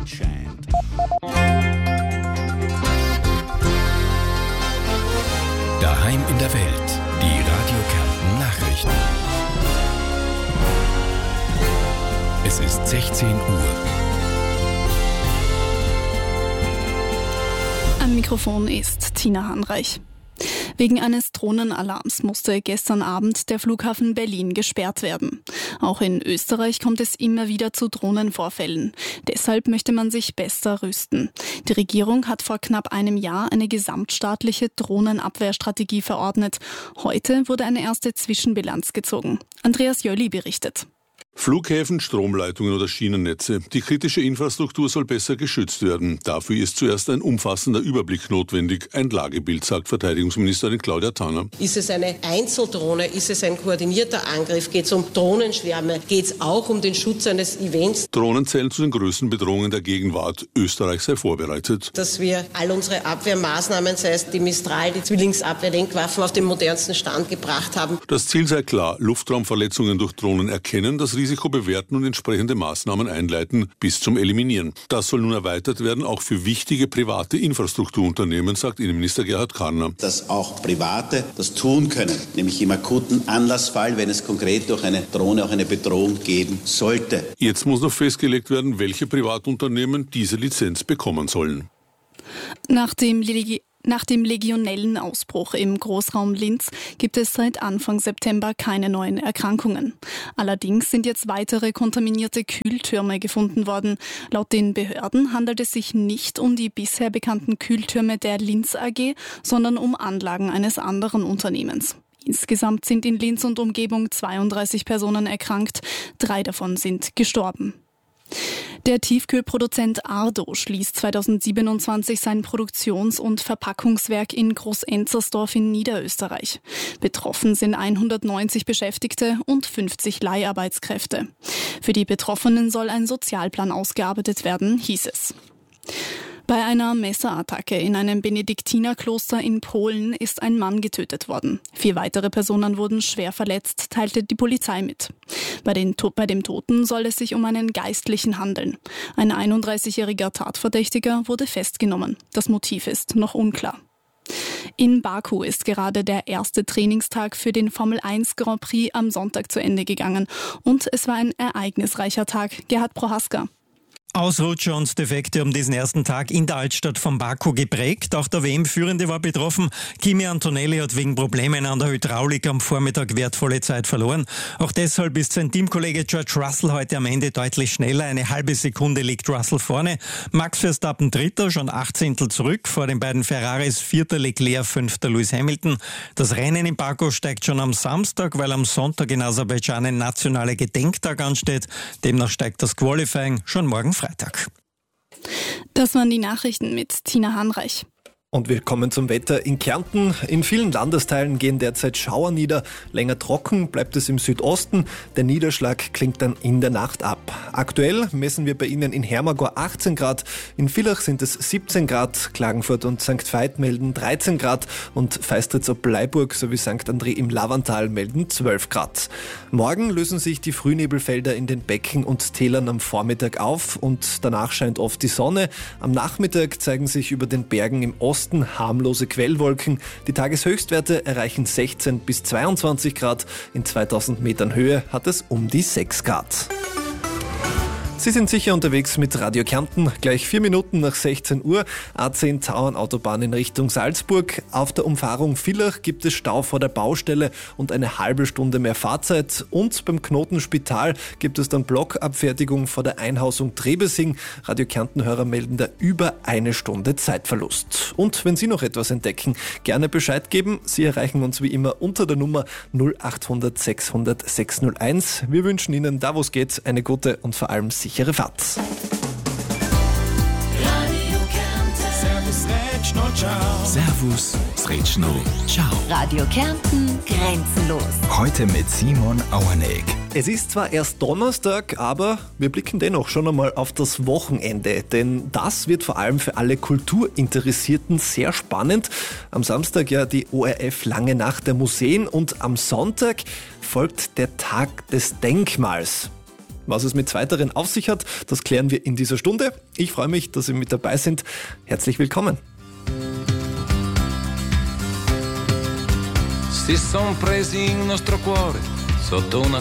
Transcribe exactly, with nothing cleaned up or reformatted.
scheint. Daheim in der Welt, die Radio Kärnten Nachrichten. Es ist sechzehn Uhr. Am Mikrofon ist Tina Hanreich. Wegen eines Drohnenalarms musste gestern Abend der Flughafen Berlin gesperrt werden. Auch in Österreich kommt es immer wieder zu Drohnenvorfällen. Deshalb möchte man sich besser rüsten. Die Regierung hat vor knapp einem Jahr eine gesamtstaatliche Drohnenabwehrstrategie verordnet. Heute wurde eine erste Zwischenbilanz gezogen. Andreas Jölli berichtet. Flughäfen, Stromleitungen oder Schienennetze. Die kritische Infrastruktur soll besser geschützt werden. Dafür ist zuerst ein umfassender Überblick notwendig. Ein Lagebild, sagt Verteidigungsministerin Claudia Tanner. Ist es eine Einzeldrohne? Ist es ein koordinierter Angriff? Geht es um Drohnenschwärme? Geht es auch um den Schutz eines Events? Drohnen zählen zu den größten Bedrohungen der Gegenwart. Österreich sei vorbereitet. Dass wir all unsere Abwehrmaßnahmen, sei es die Mistral, die Zwillingsabwehrlenkwaffen, auf den modernsten Stand gebracht haben. Das Ziel sei klar, Luftraumverletzungen durch Drohnen erkennen, das Risiko bewerten und entsprechende Maßnahmen einleiten bis zum Eliminieren. Das soll nun erweitert werden, auch für wichtige private Infrastrukturunternehmen, sagt Innenminister Gerhard Karner. Dass auch Private das tun können, nämlich im akuten Anlassfall, wenn es konkret durch eine Drohne auch eine Bedrohung geben sollte. Jetzt muss noch festgelegt werden, welche Privatunternehmen diese Lizenz bekommen sollen. Nach dem Legi- Nach dem Legionellenausbruch im Großraum Linz gibt es seit Anfang September keine neuen Erkrankungen. Allerdings sind jetzt weitere kontaminierte Kühltürme gefunden worden. Laut den Behörden handelt es sich nicht um die bisher bekannten Kühltürme der Linz A G, sondern um Anlagen eines anderen Unternehmens. Insgesamt sind in Linz und Umgebung zweiunddreißig Personen erkrankt, drei davon sind gestorben. Der Tiefkühlproduzent Ardo schließt zweitausendsiebenundzwanzig sein Produktions- und Verpackungswerk in Groß-Enzersdorf in Niederösterreich. Betroffen sind hundertneunzig Beschäftigte und fünfzig Leiharbeitskräfte. Für die Betroffenen soll ein Sozialplan ausgearbeitet werden, hieß es. Bei einer Messerattacke in einem Benediktinerkloster in Polen ist ein Mann getötet worden. Vier weitere Personen wurden schwer verletzt, teilte die Polizei mit. Bei, den, bei dem Toten soll es sich um einen Geistlichen handeln. Ein einunddreißigjähriger Tatverdächtiger wurde festgenommen. Das Motiv ist noch unklar. In Baku ist gerade der erste Trainingstag für den Formel eins Grand Prix am Sonntag zu Ende gegangen. Und es war ein ereignisreicher Tag. Gerhard Prohaska. Ausrutscher und Defekte haben diesen ersten Tag in der Altstadt von Baku geprägt. Auch der W M-Führende war betroffen. Kimi Antonelli hat wegen Problemen an der Hydraulik am Vormittag wertvolle Zeit verloren. Auch deshalb ist sein Teamkollege George Russell heute am Ende deutlich schneller. Eine halbe Sekunde liegt Russell vorne. Max Verstappen Dritter, schon Achtzehntel zurück. Vor den beiden Ferraris Vierter Leclerc, Fünfter Lewis Hamilton. Das Rennen in Baku steigt schon am Samstag, weil am Sonntag in Aserbaidschan ein nationaler Gedenktag ansteht. Demnach steigt das Qualifying schon morgen Freitag. Das waren die Nachrichten mit Tina Hanreich. Und wir kommen zum Wetter in Kärnten. In vielen Landesteilen gehen derzeit Schauer nieder. Länger trocken bleibt es im Südosten. Der Niederschlag klingt dann in der Nacht ab. Aktuell messen wir bei Ihnen in Hermagor achtzehn Grad. In Villach sind es siebzehn Grad. Klagenfurt und Sankt Veit melden dreizehn Grad. Und Feistritz ob Bleiburg sowie Sankt André im Lavantal melden zwölf Grad. Morgen lösen sich die Frühnebelfelder in den Becken und Tälern am Vormittag auf. Und danach scheint oft die Sonne. Am Nachmittag zeigen sich über den Bergen im Osten harmlose Quellwolken. Die Tageshöchstwerte erreichen sechzehn bis zweiundzwanzig Grad. In zweitausend Metern Höhe hat es um die sechs Grad. Sie sind sicher unterwegs mit Radio Kärnten. Gleich vier Minuten nach sechzehn Uhr. A zehn Tauernautobahn in Richtung Salzburg. Auf der Umfahrung Villach gibt es Stau vor der Baustelle und eine halbe Stunde mehr Fahrzeit. Und beim Knotenspital gibt es dann Blockabfertigung vor der Einhausung Trebesing. Radio Kärnten-Hörer melden da über eine Stunde Zeitverlust. Und wenn Sie noch etwas entdecken, gerne Bescheid geben. Sie erreichen uns wie immer unter der Nummer null achthundert sechshundert sechshunderteins. Wir wünschen Ihnen, da wo es geht, eine gute und vor allem sichere Fahrt. Servus, Sretschno, ciao. Radio Kärnten, grenzenlos. Heute mit Simon Auerneck. Es ist zwar erst Donnerstag, aber wir blicken dennoch schon einmal auf das Wochenende, denn das wird vor allem für alle Kulturinteressierten sehr spannend. Am Samstag ja die O R F Lange Nacht der Museen und am Sonntag folgt der Tag des Denkmals. Was es mit zweiteren auf sich hat, das klären wir in dieser Stunde. Ich freue mich, dass Sie mit dabei sind. Herzlich willkommen. Si son presi il nostro cuore sotto una